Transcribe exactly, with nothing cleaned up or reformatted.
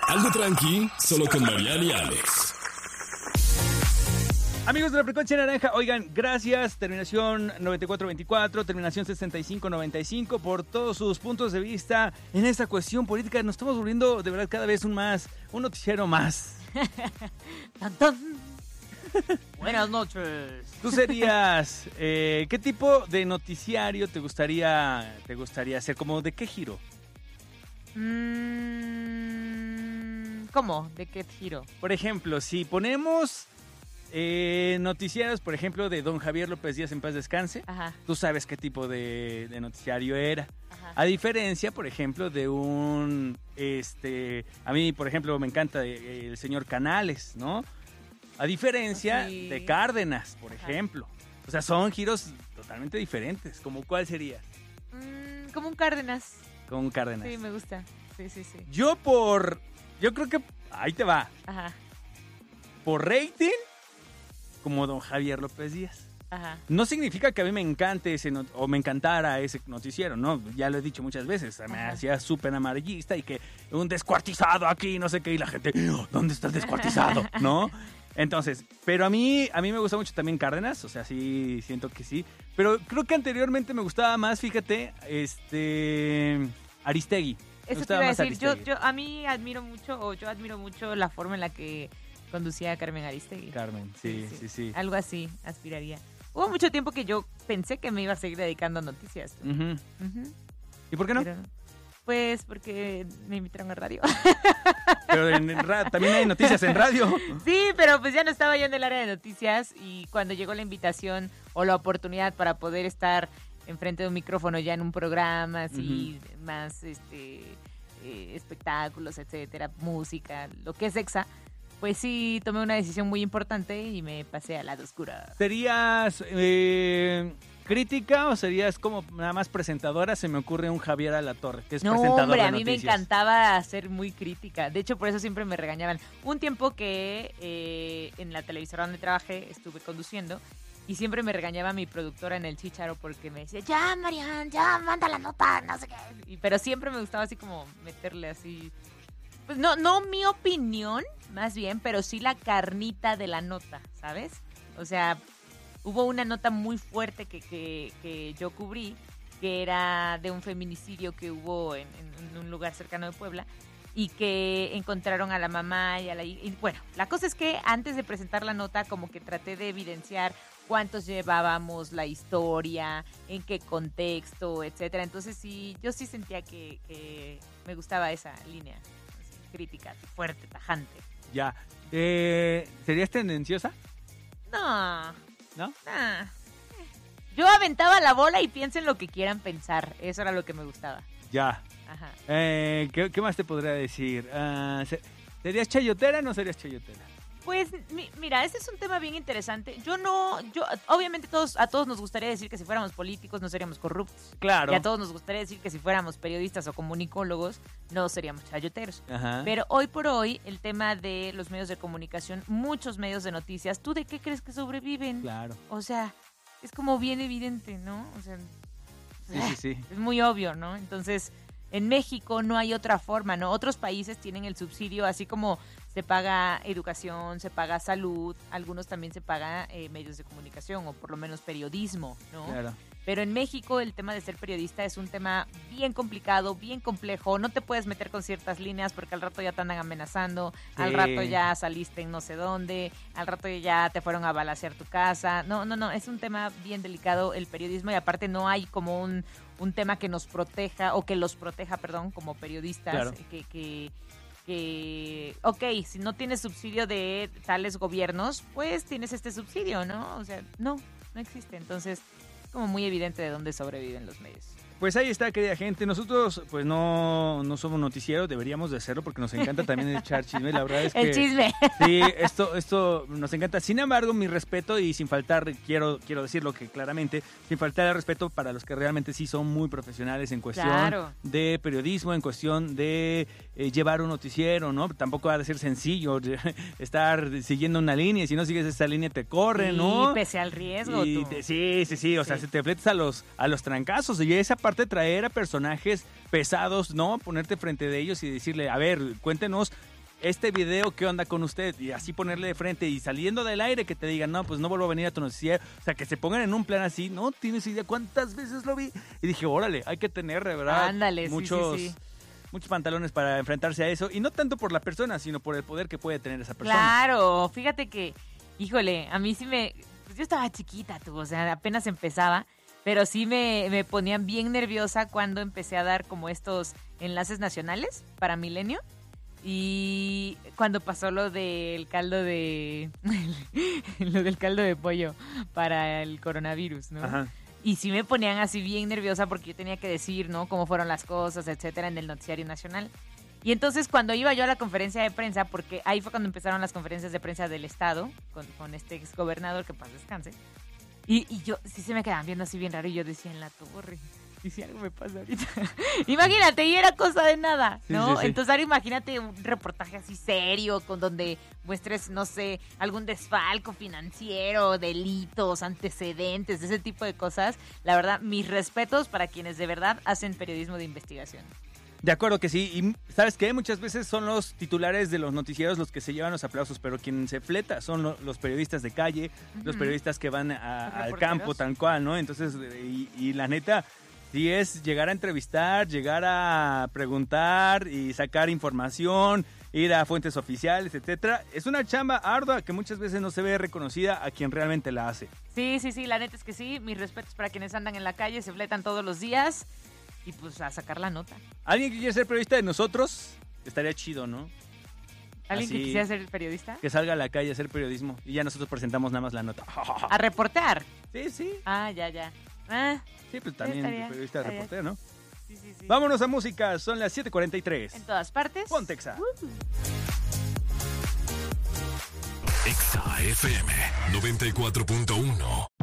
Algo tranqui, solo con Mariana y Alex. Amigos de la Frecuencia Naranja, oigan, gracias, terminación noventa y cuatro veinticuatro, terminación sesenta y cinco noventa y cinco, por todos sus puntos de vista en esta cuestión política. Nos estamos volviendo, de verdad, cada vez un más, un noticiero más. Tan, tan. Buenas noches. Tú serías, eh, ¿qué tipo de noticiario te gustaría, te gustaría hacer? ¿Como de qué giro? Mm, ¿Cómo? ¿De qué giro? Por ejemplo, si ponemos eh, noticiarios, por ejemplo, de don Javier López Díaz, en paz descanse, Ajá. tú sabes qué tipo de, de noticiario era. Ajá. A diferencia, por ejemplo, de un, este, a mí, por ejemplo, me encanta eh, el señor Canales, ¿no? A diferencia Sí. de Cárdenas, por Ajá. ejemplo. O sea, son giros totalmente diferentes. ¿Como cuál sería? Mm, como un Cárdenas. Con Cárdenas. Sí, me gusta. Sí, sí, sí. Yo por, yo creo que, ahí te va, Ajá. por rating, como don Javier López Díaz. Ajá. No significa que a mí me encante ese not- o me encantara ese noticiero, ¿no? Ya lo he dicho muchas veces, me Ajá. hacía súper amarillista y que un descuartizado aquí, no sé qué, y la gente, ¿dónde está el descuartizado? ¿No? Entonces, pero a mí, a mí me gusta mucho también Cárdenas, o sea, sí, siento que sí. Pero creo que anteriormente me gustaba más, fíjate, este, Aristegui. Me Eso te gustaba iba a más decir. Yo, Aristegui. yo, a mí admiro mucho, o yo admiro mucho la forma en la que conducía a Carmen Aristegui. Carmen, sí, sí, sí. Algo así aspiraría. Hubo mucho tiempo que yo pensé que me iba a seguir dedicando a noticias. Ujú. Ujú. ¿Y por qué no? Pero, pues porque me invitaron a radio. Pero en, en ra- también hay noticias en radio. Sí, pero pues ya no estaba yo en el área de noticias y cuando llegó la invitación o la oportunidad para poder estar enfrente de un micrófono ya en un programa así, más este eh, espectáculos, etcétera, música, lo que es Exa, pues sí tomé una decisión muy importante y me pasé al lado oscuro. ¿Serías eh, crítica o serías como nada más presentadora? Se me ocurre un Javier Alatorre, que es No, presentador hombre, de a mí me noticias. encantaba ser muy crítica. De hecho, por eso siempre me regañaban. Un tiempo que eh, en la televisora donde trabajé estuve conduciendo y siempre me regañaba mi productora en el Chícharo porque me decía, ya, Marian, ya, manda la nota, no sé qué. Y- pero siempre me gustaba así como meterle así... Pues no, no mi opinión, más bien, pero sí la carnita de la nota, ¿sabes? O sea, hubo una nota muy fuerte que, que, que yo cubrí, que era de un feminicidio que hubo en, en un lugar cercano de Puebla y que encontraron a la mamá y a la hija. Y bueno, la cosa es que antes de presentar la nota como que traté de evidenciar cuántos llevábamos, la historia, en qué contexto, etcétera. Entonces sí, yo sí sentía que, que me gustaba esa línea así, crítica, fuerte, tajante. Ya. Eh, ¿Serías tendenciosa? No, ¿No? nah. Yo aventaba la bola y piensen lo que quieran pensar. Eso era lo que me gustaba. Ya. Ajá. Eh, ¿qué, qué más te podría decir? Ah, ¿se- ¿Serías chayotera o no serías chayotera? Pues mi- mira, este es un tema bien interesante. Yo no, yo obviamente todos a todos nos gustaría decir que si fuéramos políticos no seríamos corruptos. Claro. Y a todos nos gustaría decir que si fuéramos periodistas o comunicólogos no seríamos chayoteros. Ajá. Pero hoy por hoy el tema de los medios de comunicación, muchos medios de noticias, ¿tú de qué crees que sobreviven? Claro. O sea, es como bien evidente, ¿no? O sea, Sí, sí, sí. es muy obvio, ¿no? Entonces, en México no hay otra forma, ¿no? Otros países tienen el subsidio, así como se paga educación, se paga salud, algunos también se paga eh, medios de comunicación o por lo menos periodismo, ¿no? Claro. Pero en México el tema de ser periodista es un tema bien complicado, bien complejo. No te puedes meter con ciertas líneas porque al rato ya te andan amenazando, al Sí. rato ya saliste en no sé dónde, al rato ya te fueron a balacear tu casa. No, no, no, es un tema bien delicado el periodismo y aparte no hay como un, un tema que nos proteja o que los proteja, perdón, como periodistas. Claro. Que, que, que, ok, si no tienes subsidio de tales gobiernos, pues tienes este subsidio, ¿no? O sea, no, no existe. Entonces, es como muy evidente de dónde sobreviven los medios. Pues ahí está, querida gente. Nosotros, pues no, no somos noticieros, deberíamos de hacerlo porque nos encanta también echar chisme. La verdad es que El chisme. sí, esto, esto nos encanta. Sin embargo, mi respeto y sin faltar, quiero, quiero decirlo que claramente, sin faltar el respeto para los que realmente sí son muy profesionales en cuestión Claro. de periodismo, en cuestión de eh, llevar un noticiero, ¿no? Tampoco ha de ser sencillo estar siguiendo una línea y si no sigues esa línea te corren, ¿no? Y pese al riesgo, Y tú. te- sí, sí, sí, o sea, Sí. se te fletes a los, a los trancazos y esa parte de traer a personajes pesados, ¿no? Ponerte frente de ellos y decirle, a ver, cuéntenos este video, ¿qué onda con usted? Y así ponerle de frente y saliendo del aire que te digan, no, pues no vuelvo a venir a tu noticiero. O sea, que se pongan en un plan así, no tienes idea cuántas veces lo vi. Y dije, órale, hay que tener, de verdad, Ándale, muchos, sí, sí, sí. muchos pantalones para enfrentarse a eso. Y no tanto por la persona, sino por el poder que puede tener esa persona. Claro, fíjate que, híjole, a mí sí me... Pues yo estaba chiquita, tú, o sea, apenas empezaba, pero sí me, me ponían bien nerviosa cuando empecé a dar como estos enlaces nacionales para Milenio. Y cuando pasó lo del caldo de... lo del caldo de pollo para el coronavirus, ¿no? Ajá. Y sí me ponían así bien nerviosa porque yo tenía que decir, ¿no? Cómo fueron las cosas, etcétera, en el noticiario nacional. Y entonces cuando iba yo a la conferencia de prensa, porque ahí fue cuando empezaron las conferencias de prensa del Estado, con, con este exgobernador, que paz descanse, y, y yo sí se me quedaban viendo así bien raro y yo decía, en la torre, ¿y si algo me pasa ahorita? Imagínate, y era cosa de nada, ¿no? Sí, sí, sí. Entonces ahora imagínate un reportaje así serio, con donde muestres, no sé, algún desfalco financiero, delitos, antecedentes, ese tipo de cosas. La verdad, mis respetos para quienes de verdad hacen periodismo de investigación. De acuerdo que sí, y ¿sabes qué? Muchas veces son los titulares de los noticieros los que se llevan los aplausos, pero quien se fleta son lo- los periodistas de calle, Ujú. los periodistas que van a- Los al reporteros. campo, tal cual, ¿no? Entonces, y, y la neta, sí es llegar a entrevistar, llegar a preguntar y sacar información, ir a fuentes oficiales, etcétera. Es una chamba ardua que muchas veces no se ve reconocida a quien realmente la hace. Sí, sí, sí, la neta es que sí. Mis respetos para quienes andan en la calle, se fletan todos los días y pues a sacar la nota. Alguien que quiere ser periodista de nosotros, estaría chido, ¿no? ¿Alguien que Así, quisiera ser periodista? que salga a la calle a hacer periodismo y ya nosotros presentamos nada más la nota. A reportar. Sí, sí. Ah, ya, ya. Ah, Sí, pues también estaría, periodista estaría. reportero, ¿no? sí, sí, sí. Vámonos a música, son las siete cuarenta y tres. En todas partes. Pontexa. Exa F M noventa y cuatro punto uno.